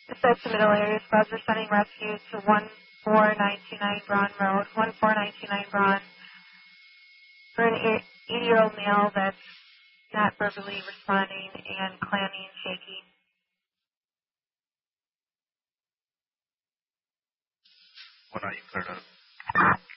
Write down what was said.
Besides the middle area, squads are sending rescue to 14929 Braun Road, 14929 Braun, for an 80-year-old male that's not verbally responding and clammy and shaky. Why not you cleared up?